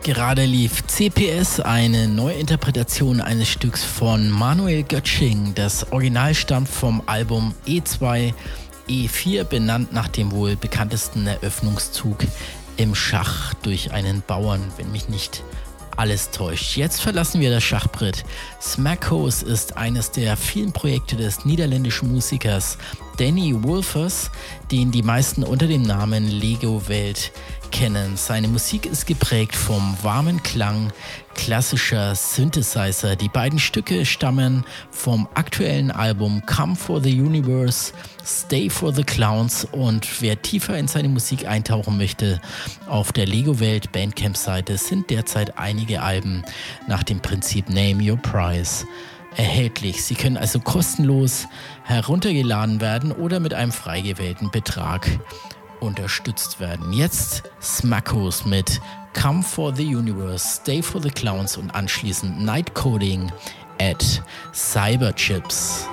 Gerade lief CPS, eine Neuinterpretation eines Stücks von Manuel Göttsching. Das Original stammt vom Album E2, E4, benannt nach dem wohl bekanntesten Eröffnungszug im Schach durch einen Bauern, wenn mich nicht alles täuscht. Jetzt verlassen wir das Schachbrett. Smackhouse ist eines der vielen Projekte des niederländischen Musikers Danny Wolfers, den die meisten unter dem Namen Lego Welt kennen. Seine Musik ist geprägt vom warmen Klang klassischer Synthesizer. Die beiden Stücke stammen vom aktuellen Album Come for the Universe, Stay for the Clowns, und wer tiefer in seine Musik eintauchen möchte, auf der Lego Welt Bandcamp-Seite sind derzeit einige Alben nach dem Prinzip Name Your Price erhältlich. Sie können also kostenlos heruntergeladen werden oder mit einem frei gewählten Betrag unterstützt werden. Jetzt Smackhouse mit Come for the Universe, Stay for the Clowns und anschließend Night Coding at Cyberchips.